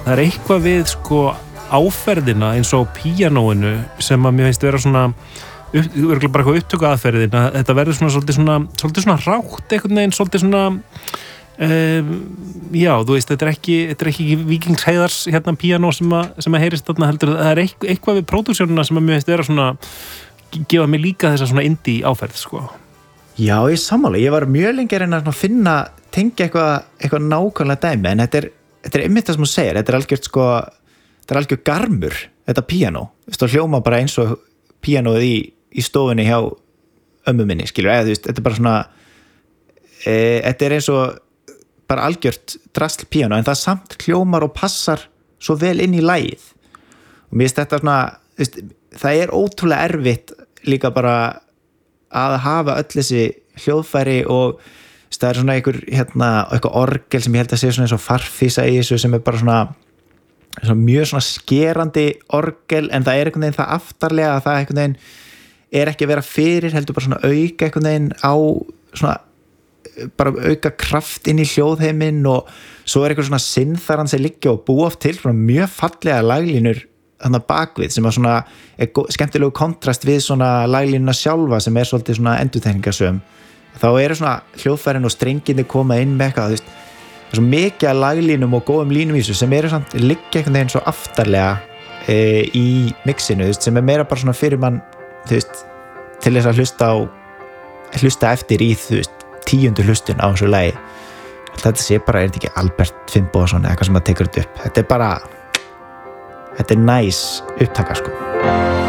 það eitthvað við sko áferðina eins og píanóinu sem að mér finnst vera svona örgulega bara eitthvað upptöku aðferðin að þetta verður svolítið svona rátt einhvern veginn, svolítið svona já, þú veist, þetta er ekki Víkings Heiðars hérna píanó sem að heyrist þarna heldur, það eitthvað við pródúksjónuna sem að mér finnst vera svona gefa mig líka þessa svona indie áferð sko. Já, ég sammála, ég var mjög lengi að reyna að tengja eitthvað nákvæmlega dæmi, en þetta er einmitt það sem þú segir, þetta er algjör garmur, þetta píanó, þú veist, og hljóma bara eins og píanóið í stofunni hjá ömmu minni, skilur, eða þú veist, þetta er bara svona þetta er eins og bara algjört drasl píanó, en það samt hljómar og passar svo vel inn í lagið, og mér finnst þetta svona, þú veist, það er ótrúlega erfitt líka bara að hafa öll þessi hljóðfæri og það er svona eitthvað orgel sem ég held að sé svona eins og farfísa í þessu sem er bara svona mjög svona skerandi orgel, en það er einhvern veginn það aftarlega að það einhvern veginn er ekki að vera fyrir, heldur bara svona auka einhvern veginn á svona bara auka kraft inn í hljóðheiminn, og svo er eitthvað svona sinnþaran sem liggja og búa oft til svona mjög fallega laglínur þannig bakvið sem að svona skemmtilegu kontrast við svona laglínuna sjálfa sem er svolítið svona endurtekningasöm. Þá eru svona hljóðfærin og strenginni koma inn með eitthvað, þú veist, það er svo mikið af laglínum og góðum línum í þessu sem eru samt liggja einhvern veginn svo aftarlega í mixinu, þú veist, sem er meira bara svona fyrir mann, þú veist, til þess að hlusta eftir í, þú veist, 10. hlustun á þessu lagi. Þetta sé bara, er þetta ekki Albert Finnbogason eða eitthvað sem að tekur þetta upp. Þetta er næs upptaka sko.